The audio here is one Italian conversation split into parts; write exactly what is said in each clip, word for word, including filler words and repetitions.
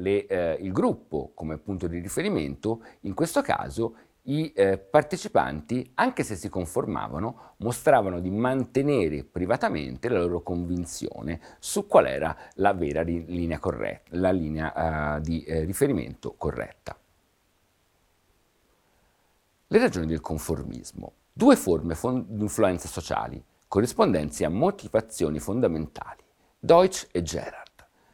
le, eh, il gruppo come punto di riferimento, in questo caso i eh, partecipanti, anche se si conformavano, mostravano di mantenere privatamente la loro convinzione su qual era la vera ri- linea corretta, la linea eh, di eh, riferimento corretta. Le ragioni del conformismo. Due forme fon- di influenza sociali, corrispondenze a motivazioni fondamentali. Deutsch e Gerard.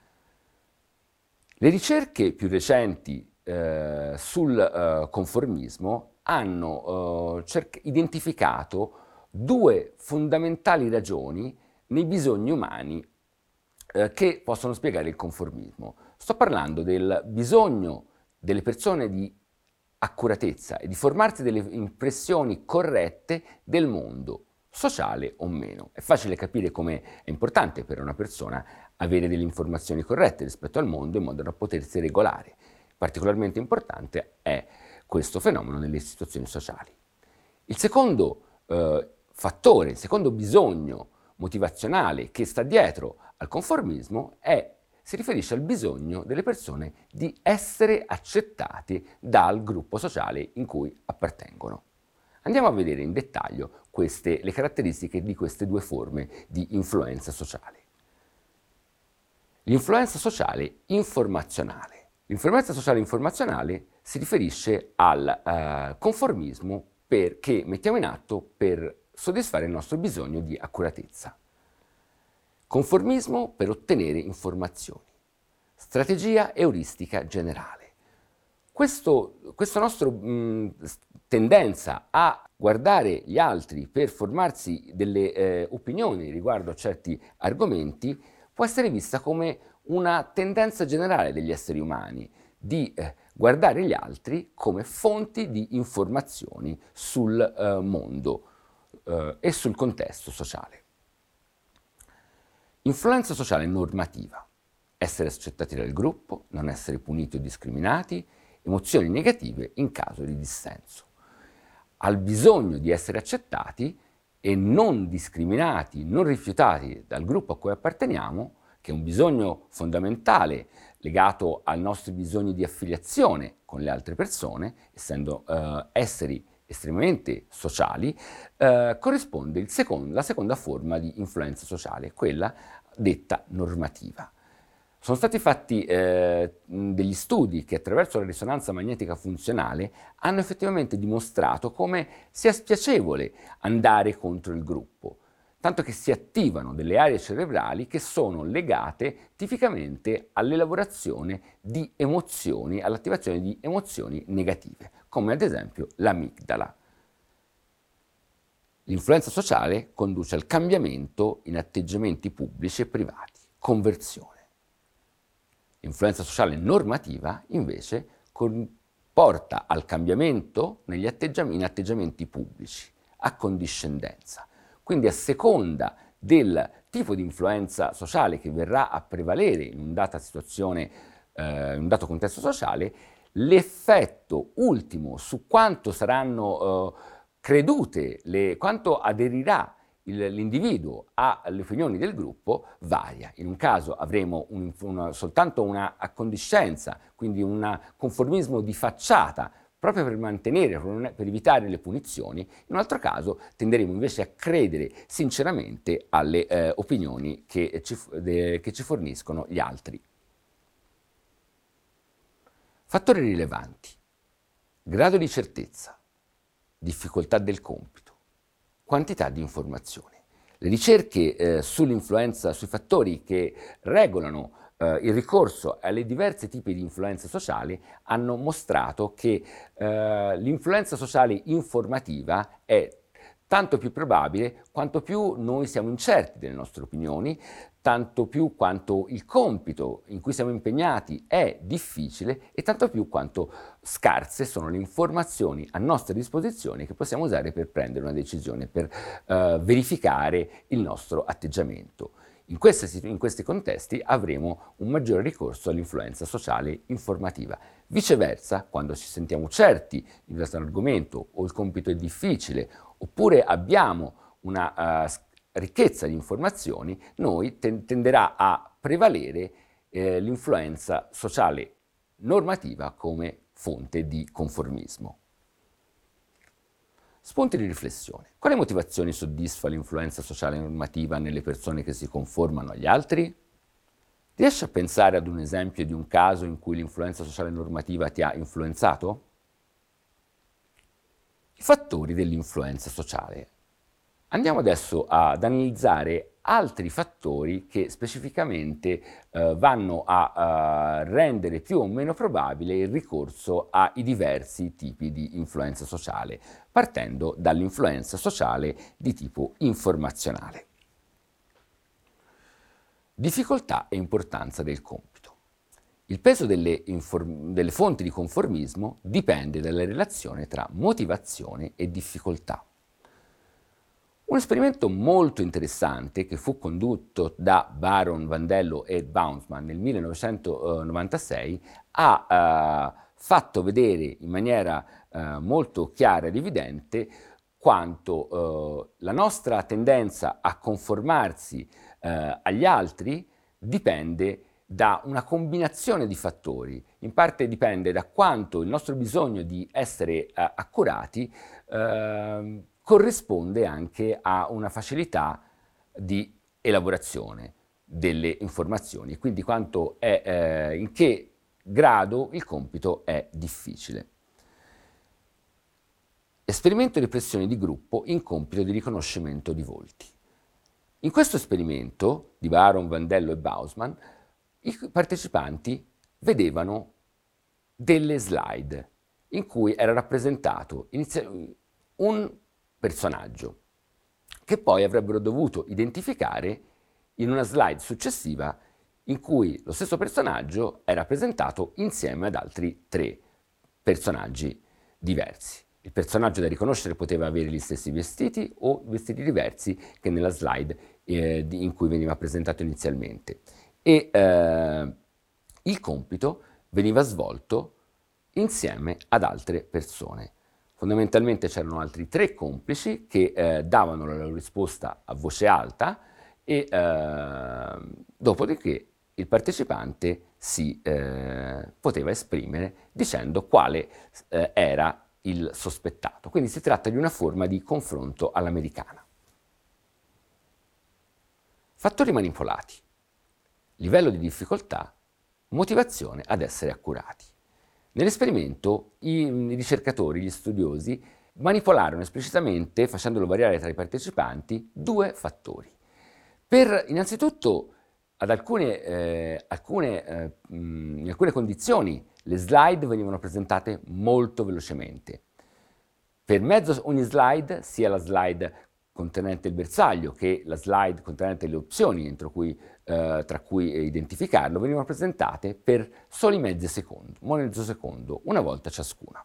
Le ricerche più recenti eh, sul eh, conformismo hanno eh, cerc- identificato due fondamentali ragioni nei bisogni umani eh, che possono spiegare il conformismo. Sto parlando del bisogno delle persone di accuratezza e di formarsi delle impressioni corrette del mondo, sociale o meno. È facile capire come è importante per una persona avere delle informazioni corrette rispetto al mondo in modo da potersi regolare. Particolarmente importante è questo fenomeno nelle situazioni sociali. Il secondo eh, fattore, il secondo bisogno motivazionale che sta dietro al conformismo è, si riferisce al bisogno delle persone di essere accettate dal gruppo sociale in cui appartengono. Andiamo a vedere in dettaglio queste, le caratteristiche di queste due forme di influenza sociale. L'influenza sociale informazionale. L'influenza sociale informazionale si riferisce al uh, conformismo per, che mettiamo in atto per soddisfare il nostro bisogno di accuratezza. Conformismo per ottenere informazioni. Strategia euristica generale. Questo, questa nostra mh, tendenza a guardare gli altri per formarsi delle eh, opinioni riguardo a certi argomenti può essere vista come una tendenza generale degli esseri umani di eh, guardare gli altri come fonti di informazioni sul eh, mondo eh, e sul contesto sociale. Influenza sociale normativa. Essere accettati dal gruppo, non essere puniti o discriminati, emozioni negative in caso di dissenso. Al bisogno di essere accettati e non discriminati, non rifiutati dal gruppo a cui apparteniamo, che è un bisogno fondamentale legato ai nostri bisogni di affiliazione con le altre persone, essendo eh, esseri estremamente sociali, eh, corrisponde il secondo, la seconda forma di influenza sociale, quella detta normativa. Sono stati fatti eh, degli studi che attraverso la risonanza magnetica funzionale hanno effettivamente dimostrato come sia spiacevole andare contro il gruppo, tanto che si attivano delle aree cerebrali che sono legate tipicamente all'elaborazione di emozioni, all'attivazione di emozioni negative, come ad esempio l'amigdala. L'influenza sociale conduce al cambiamento in atteggiamenti pubblici e privati, conversione. L'influenza sociale normativa, invece, porta al cambiamento negli atteggiamenti, in atteggiamenti pubblici, a condiscendenza. Quindi a seconda del tipo di influenza sociale che verrà a prevalere in una data situazione, eh, in un dato contesto sociale, l'effetto ultimo su quanto saranno eh, credute, le, quanto aderirà l'individuo alle opinioni del gruppo varia. In un caso avremo un, una, soltanto una accondiscenza, quindi un conformismo di facciata, proprio per mantenere, per evitare le punizioni. In un altro caso tenderemo invece a credere sinceramente alle eh, opinioni che ci, de, che ci forniscono gli altri. Fattori rilevanti. Grado di certezza, difficoltà del compito, quantità di informazioni. Le ricerche eh, sull'influenza, sui fattori che regolano eh, il ricorso alle diversi tipi di influenza sociali hanno mostrato che eh, l'influenza sociale informativa è tanto più probabile quanto più noi siamo incerti delle nostre opinioni, tanto più quanto il compito in cui siamo impegnati è difficile e tanto più quanto scarse sono le informazioni a nostra disposizione che possiamo usare per prendere una decisione, per uh, verificare il nostro atteggiamento. In, queste, in questi contesti avremo un maggiore ricorso all'influenza sociale informativa. Viceversa, quando ci sentiamo certi di questo argomento o il compito è difficile oppure abbiamo una uh, ricchezza di informazioni, noi ten- tenderà a prevalere eh, l'influenza sociale normativa come fonte di conformismo. Spunti di riflessione. Quale motivazioni soddisfa l'influenza sociale normativa nelle persone che si conformano agli altri? Riesci a pensare ad un esempio di un caso in cui l'influenza sociale normativa ti ha influenzato? I fattori dell'influenza sociale. Andiamo adesso ad analizzare altri fattori che specificamente eh, vanno a uh, rendere più o meno probabile il ricorso ai diversi tipi di influenza sociale, partendo dall'influenza sociale di tipo informazionale. Difficoltà e importanza del compito. Il peso delle, delle fonti di conformismo dipende dalla relazione tra motivazione e difficoltà. Un esperimento molto interessante che fu condotto da Baron, Vandello e Baumsman nel millenovecentonovantasei ha eh, fatto vedere in maniera eh, molto chiara ed evidente quanto eh, la nostra tendenza a conformarsi eh, agli altri dipende da una combinazione di fattori. In parte dipende da quanto il nostro bisogno di essere eh, accurati eh, corrisponde anche a una facilità di elaborazione delle informazioni, quindi quanto è, eh, in che grado il compito è difficile. Esperimento di pressione di gruppo in compito di riconoscimento di volti. In questo esperimento di Baron, Vandello e Baumsman, i partecipanti vedevano delle slide in cui era rappresentato inizialmente un personaggio che poi avrebbero dovuto identificare in una slide successiva in cui lo stesso personaggio è rappresentato insieme ad altri tre personaggi diversi. Il personaggio da riconoscere poteva avere gli stessi vestiti o vestiti diversi che nella slide eh, in cui veniva presentato inizialmente. E eh, il compito veniva svolto insieme ad altre persone. Fondamentalmente c'erano altri tre complici che eh, davano la loro risposta a voce alta e eh, dopodiché il partecipante si eh, poteva esprimere dicendo quale eh, era il sospettato. Quindi si tratta di una forma di confronto all'americana. Fattori manipolati. Livello di difficoltà, motivazione ad essere accurati. Nell'esperimento i, i ricercatori, gli studiosi, manipolarono esplicitamente, facendolo variare tra i partecipanti, due fattori. Per innanzitutto ad alcune, eh, alcune, eh, mh, in alcune condizioni le slide venivano presentate molto velocemente. Per mezzo ogni slide, sia la slide contenente il bersaglio che la slide contenente le opzioni entro cui, eh, tra cui identificarlo, venivano presentate per soli mezzi secondo, mezzo secondo, una volta ciascuna.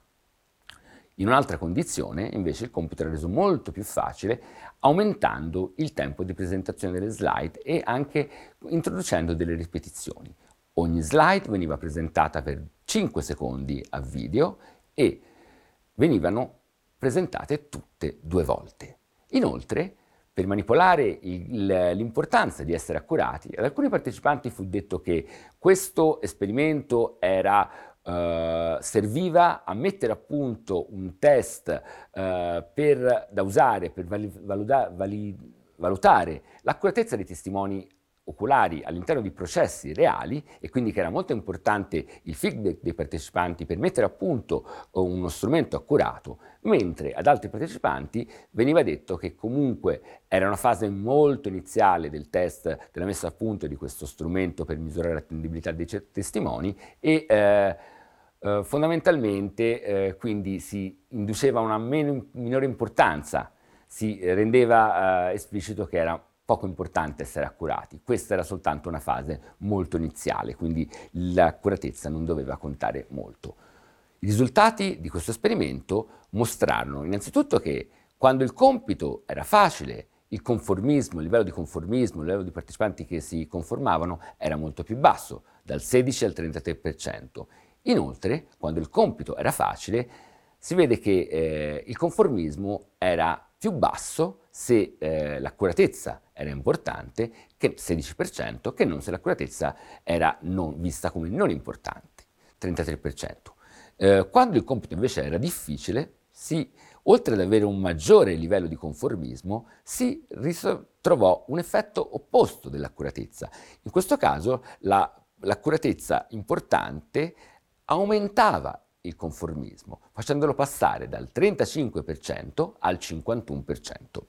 In un'altra condizione, invece, il compito era reso molto più facile aumentando il tempo di presentazione delle slide e anche introducendo delle ripetizioni. Ogni slide veniva presentata per cinque secondi a video e venivano presentate tutte due volte. Inoltre, per manipolare il, l'importanza di essere accurati, ad alcuni partecipanti fu detto che questo esperimento era, eh, serviva a mettere a punto un test eh, per, da usare per vali, valuta, vali, valutare l'accuratezza dei testimoni oculari all'interno di processi reali e quindi che era molto importante il feedback dei partecipanti per mettere a punto uno strumento accurato, mentre ad altri partecipanti veniva detto che comunque era una fase molto iniziale del test, della messa a punto di questo strumento per misurare l'attendibilità dei testimoni e eh, eh, fondamentalmente eh, quindi si induceva una meno, minore importanza, si rendeva eh, esplicito che era poco importante essere accurati. Questa era soltanto una fase molto iniziale, quindi l'accuratezza non doveva contare molto. I risultati di questo esperimento mostrarono innanzitutto che quando il compito era facile, il conformismo, il livello di conformismo, il livello di partecipanti che si conformavano era molto più basso, dal sedici al trentatré per cento. Inoltre, quando il compito era facile, si vede che eh, il conformismo era più basso se eh, l'accuratezza era importante, che sedici per cento, che non se l'accuratezza era non, vista come non importante. trentatré per cento. Eh, quando il compito invece era difficile, si, oltre ad avere un maggiore livello di conformismo, si ritrovò un effetto opposto dell'accuratezza. In questo caso la, l'accuratezza importante aumentava il conformismo, facendolo passare dal trentacinque per cento al cinquantuno per cento.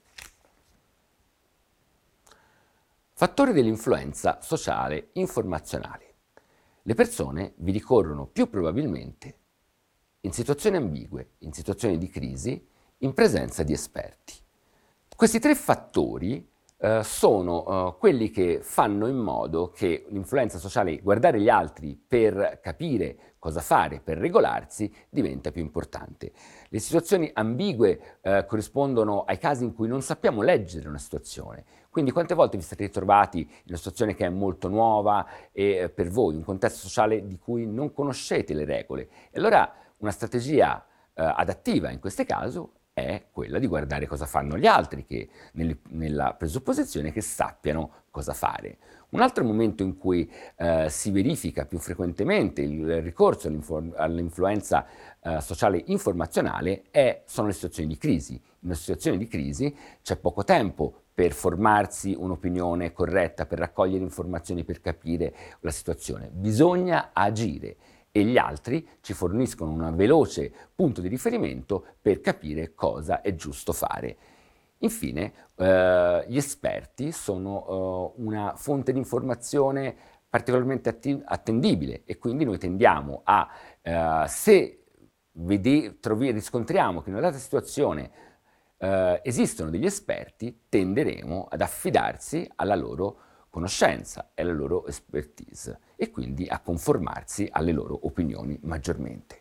Fattori dell'influenza sociale informazionale. Le persone vi ricorrono più probabilmente in situazioni ambigue, in situazioni di crisi, in presenza di esperti. Questi tre fattori eh, sono eh, quelli che fanno in modo che l'influenza sociale, guardare gli altri per capire cosa fare, per regolarsi, diventa più importante. Le situazioni ambigue eh, corrispondono ai casi in cui non sappiamo leggere una situazione. Quindi quante volte vi siete ritrovati in una situazione che è molto nuova e eh, per voi, un contesto sociale di cui non conoscete le regole? E allora una strategia eh, adattiva in questo caso è quella di guardare cosa fanno gli altri, che nel, nella presupposizione che sappiano cosa fare. Un altro momento in cui eh, si verifica più frequentemente il ricorso all'influenza eh, sociale informazionale è, sono le situazioni di crisi. In una situazione di crisi c'è poco tempo per formarsi un'opinione corretta, per raccogliere informazioni, per capire la situazione. Bisogna agire e gli altri ci forniscono un veloce punto di riferimento per capire cosa è giusto fare. Infine, eh, gli esperti sono eh, una fonte di informazione particolarmente atti- attendibile e quindi noi tendiamo a, eh, se vede- trovi- riscontriamo che in una data situazione eh, esistono degli esperti, tenderemo ad affidarsi alla loro conoscenza e alla loro expertise e quindi a conformarsi alle loro opinioni maggiormente.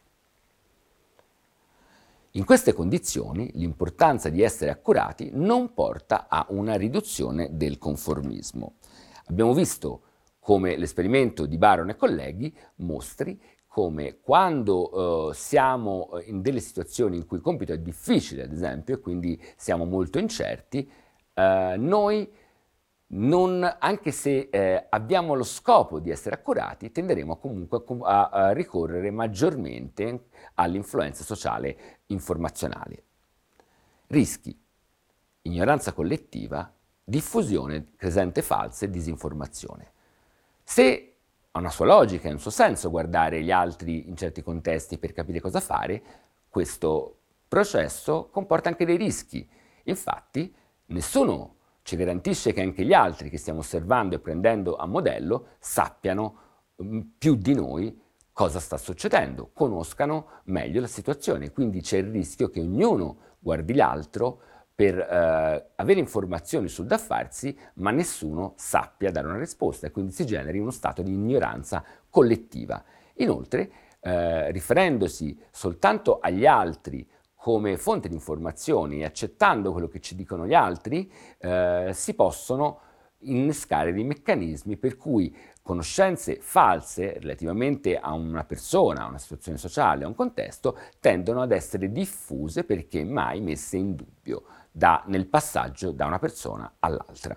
In queste condizioni l'importanza di essere accurati non porta a una riduzione del conformismo. Abbiamo visto come l'esperimento di Baron e colleghi mostri come quando eh, siamo in delle situazioni in cui il compito è difficile, ad esempio, e quindi siamo molto incerti, eh, noi Non, anche se eh, abbiamo lo scopo di essere accurati, tenderemo comunque a, a, a ricorrere maggiormente all'influenza sociale informazionale. Rischi: ignoranza collettiva, diffusione presente falsa e disinformazione. Se ha una sua logica e un suo senso guardare gli altri in certi contesti per capire cosa fare, questo processo comporta anche dei rischi. Infatti, nessuno ci garantisce che anche gli altri che stiamo osservando e prendendo a modello sappiano mh, più di noi cosa sta succedendo, conoscano meglio la situazione. Quindi c'è il rischio che ognuno guardi l'altro per eh, avere informazioni sul da farsi, ma nessuno sappia dare una risposta e quindi si generi uno stato di ignoranza collettiva. Inoltre, eh, riferendosi soltanto agli altri come fonte di informazioni e accettando quello che ci dicono gli altri, eh, si possono innescare dei meccanismi per cui conoscenze false relativamente a una persona, a una situazione sociale, a un contesto, tendono ad essere diffuse perché mai messe in dubbio da, nel passaggio da una persona all'altra.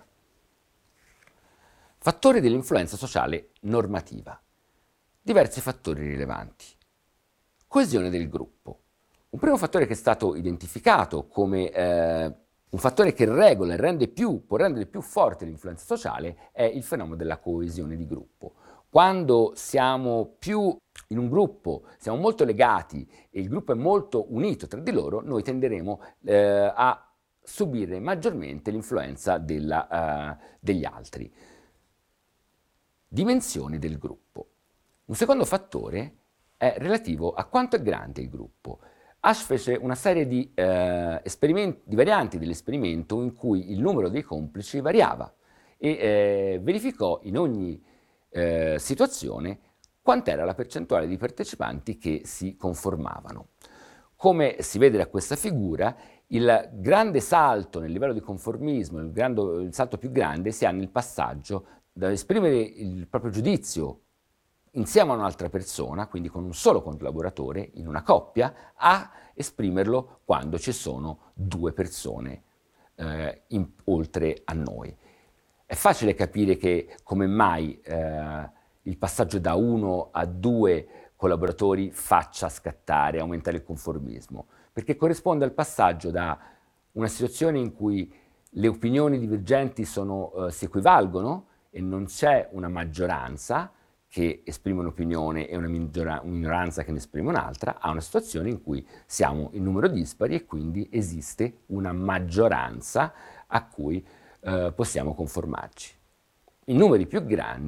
Fattori dell'influenza sociale normativa. Diversi fattori rilevanti. Coesione del gruppo. Un primo fattore che è stato identificato come eh, un fattore che regola e rende più, può rendere più forte l'influenza sociale è il fenomeno della coesione di gruppo. Quando siamo più in un gruppo, siamo molto legati e il gruppo è molto unito tra di loro, noi tenderemo eh, a subire maggiormente l'influenza della, uh, degli altri. Dimensioni del gruppo. Un secondo fattore è relativo a quanto è grande il gruppo. Asch fece una serie di, eh, esperimenti, di varianti dell'esperimento in cui il numero dei complici variava e eh, verificò in ogni eh, situazione quant'era la percentuale di partecipanti che si conformavano. Come si vede da questa figura, il grande salto nel livello di conformismo, il, grande, il salto più grande si ha nel passaggio da esprimere il proprio giudizio insieme a un'altra persona, quindi con un solo collaboratore, in una coppia, a esprimerlo quando ci sono due persone eh, in, oltre a noi. È facile capire che come mai eh, il passaggio da uno a due collaboratori faccia scattare, aumentare il conformismo, perché corrisponde al passaggio da una situazione in cui le opinioni divergenti sono, eh, si equivalgono e non c'è una maggioranza che esprime un'opinione e una minoranza che ne esprime un'altra, a una situazione in cui siamo in numero dispari e quindi esiste una maggioranza a cui eh, possiamo conformarci. I numeri più grandi